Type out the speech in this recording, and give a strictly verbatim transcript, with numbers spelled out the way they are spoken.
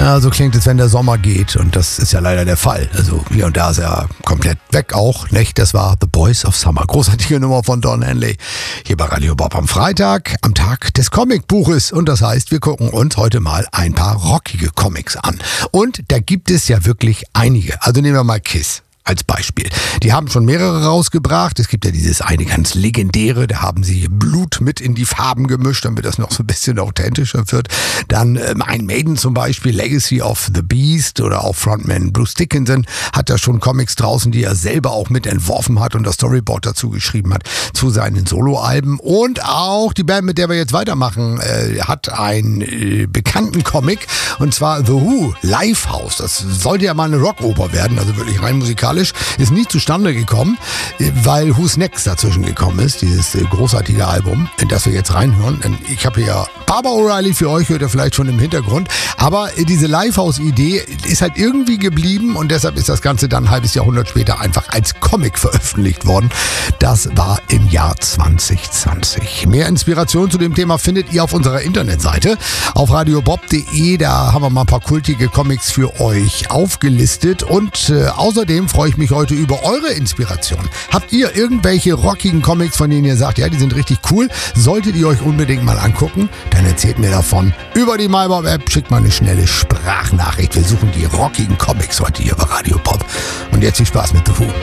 Ja, so klingt es, wenn der Sommer geht. Und das ist ja leider der Fall. Also hier und da ist er komplett weg auch. Nicht? Das war The Boys of Summer. Großartige Nummer von Don Henley. Hier bei Radio Bob am Freitag, am Tag des Comicbuches. Und das heißt, wir gucken uns heute mal ein paar rockige Comics an. Und da gibt es ja wirklich einige. Also nehmen wir mal Kiss als Beispiel. Die haben schon mehrere rausgebracht. Es gibt ja dieses eine ganz legendäre, da haben sie Blut mit in die Farben gemischt, damit das noch so ein bisschen authentischer wird. Dann ähm, ein Maiden zum Beispiel, Legacy of the Beast, oder auch Frontman Bruce Dickinson hat da schon Comics draußen, die er selber auch mit entworfen hat und das Storyboard dazu geschrieben hat zu seinen Soloalben. Und auch die Band, mit der wir jetzt weitermachen, äh, hat einen äh, bekannten Comic, und zwar The Who, Lifehouse. Das sollte ja mal eine Rockoper werden, also wirklich rein musikalisch. Ist nie zustande gekommen, weil Who's Next dazwischen gekommen ist, dieses großartige Album, in das wir jetzt reinhören. Ich habe hier Baba O'Reilly für euch, hört ihr vielleicht schon im Hintergrund, aber diese Lifehouse-Idee ist halt irgendwie geblieben und deshalb ist das Ganze dann ein halbes Jahrhundert später einfach als Comic veröffentlicht worden. Das war im Jahr zwanzig zwanzig. Mehr Inspiration zu dem Thema findet ihr auf unserer Internetseite auf radiobob punkt de. Da haben wir mal ein paar kultige Comics für euch aufgelistet und äh, außerdem freue ich mich heute über eure Inspiration. Habt ihr irgendwelche rockigen Comics, von denen ihr sagt, ja, die sind richtig cool, solltet ihr euch unbedingt mal angucken, dann erzählt mir davon über die MyBob-App, schickt mal eine schnelle Sprachnachricht. Wir suchen die rockigen Comics heute hier bei Radio Bob. Und jetzt viel Spaß mit The Who.